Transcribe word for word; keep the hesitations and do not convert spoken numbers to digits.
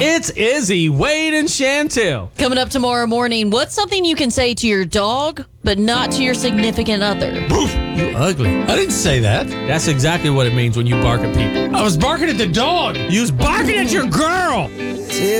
It's Izzy, Wade, and Chantel. Coming up tomorrow morning, what's something you can say to your dog, but not to your significant other? You ugly. I didn't say that. That's exactly what it means when you bark at people. I was barking at the dog. You was barking at your girl.